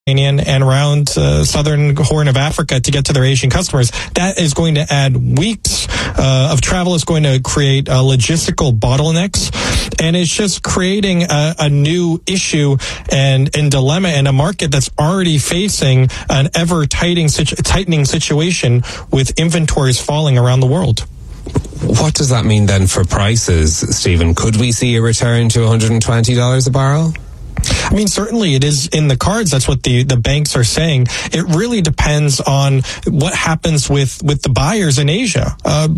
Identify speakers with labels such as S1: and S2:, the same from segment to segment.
S1: and around southern Horn of Africa to get to their Asian customers. That is going to add weeks of travel. It's going to create logistical bottlenecks, and it's just creating a new issue and dilemma in a market that's already facing an ever tightening situation with inventories falling around the world.
S2: What does that mean then for prices, Stephen? Could we see a return to $120 a barrel?
S1: I mean, certainly it is in the cards. That's what the banks are saying. It really depends on what happens with the buyers in Asia.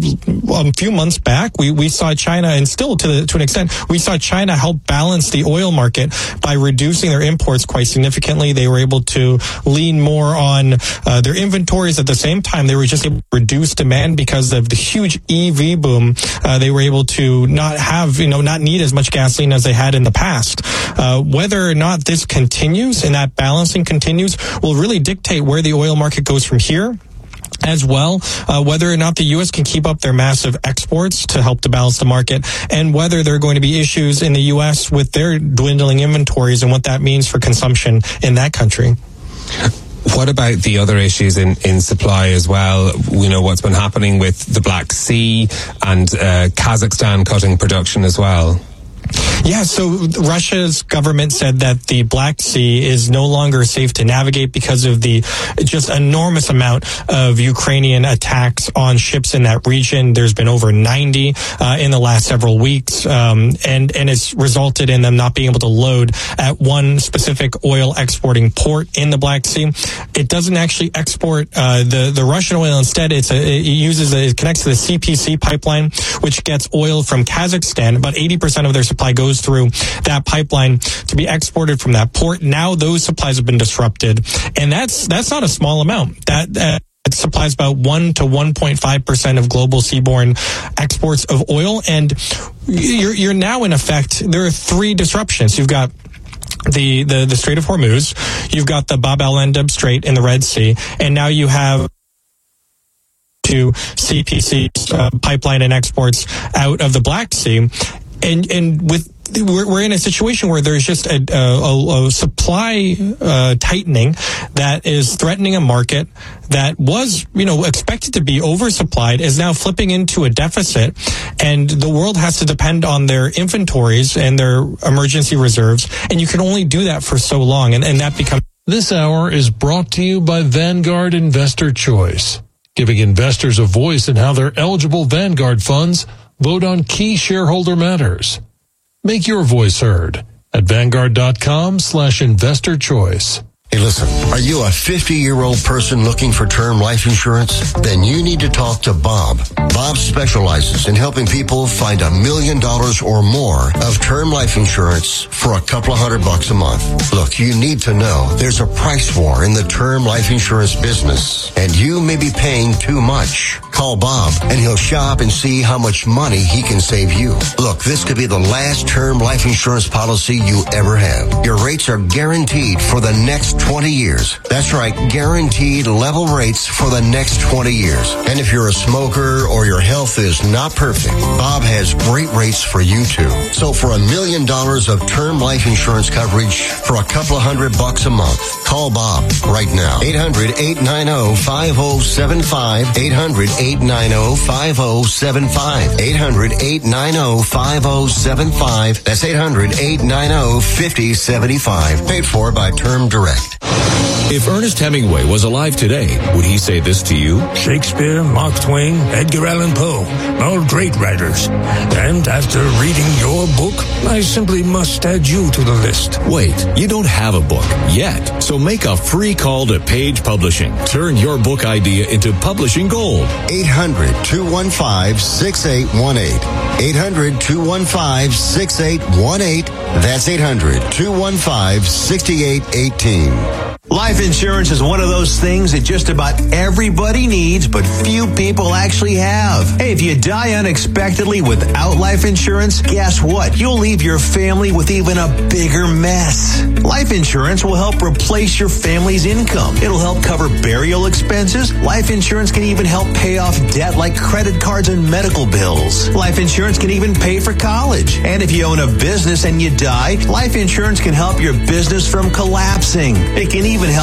S1: A few months back, we saw China, and still to an extent, we saw China help balance the oil market by reducing their imports quite significantly. They were able to lean more on their inventories. At the same time, they were just able to reduce demand because of the huge EV boom. They were able to not need as much gasoline as they had in the past. Whether or not this continues and that balancing continues will really dictate where the oil market goes from here. As well, whether or not the U.S. can keep up their massive exports to help to balance the market, and whether there are going to be issues in the U.S. with their dwindling inventories and what that means for consumption in that country.
S2: What about the other issues in supply as well? We know what's been happening with the Black Sea and Kazakhstan cutting production as well.
S1: Yeah, so Russia's government said that the Black Sea is no longer safe to navigate because of the just enormous amount of Ukrainian attacks on ships in that region. There's been over 90 in the last several weeks, and it's resulted in them not being able to load at one specific oil exporting port in the Black Sea. It doesn't actually export the Russian oil. Instead, it connects to the CPC pipeline, which gets oil from Kazakhstan. About 80% of their supply goes through that pipeline to be exported from that port. Now those supplies have been disrupted, and that's not a small amount. That it supplies about 1 to 1.5% of global seaborne exports of oil, and you're now in effect. There are three disruptions. You've got the Strait of Hormuz, you've got the Bab el-Mandeb Strait in the Red Sea, and now you have to CPC pipeline and exports out of the Black Sea. And we're in a situation where there's just a supply tightening that is threatening a market that was, expected to be oversupplied, is now flipping into a deficit, and the world has to depend on their inventories and their emergency reserves, and you can only do that for so long, and that becomes...
S3: This hour is brought to you by Vanguard Investor Choice, giving investors a voice in how their eligible Vanguard funds vote on key shareholder matters. Make your voice heard at Vanguard.com/investor choice.
S4: Hey, listen, are you a 50-year-old person looking for term life insurance? Then you need to talk to Bob. Bob specializes in helping people find $1 million or more of term life insurance for a couple of $100 a month. Look, you need to know there's a price war in the term life insurance business, and you may be paying too much. Call Bob, and he'll shop and see how much money he can save you. Look, this could be the last term life insurance policy you ever have. Your rates are guaranteed for the next 20 years. That's right, guaranteed level rates for the next 20 years. And if you're a smoker or your health is not perfect, Bob has great rates for you too. So for $1 million of term life insurance coverage for a couple of $100 a month, call Bob right now. 800-890-5075. 800-890-5075. 800-890-5075. That's 800-890-5075. Paid for by Term Direct.
S5: If Ernest Hemingway was alive today, would he say this to you?
S6: Shakespeare, Mark Twain, Edgar Allan Poe, all great writers. And after reading your book, I simply must add you to the list.
S5: Wait, you don't have a book yet, so make a free call to Page Publishing. Turn your book idea into publishing gold.
S4: 800-215-6818. 800-215-6818. That's 800-215-6818.
S7: Life insurance is one of those things that just about everybody needs, but few people actually have. Hey, if you die unexpectedly without life insurance, guess what? You'll leave your family with even a bigger mess. Life insurance will help replace your family's income. It'll help cover burial expenses. Life insurance can even help pay off debt like credit cards and medical bills. Life insurance can even pay for college. And if you own a business and you die, life insurance can help your business from collapsing. It can even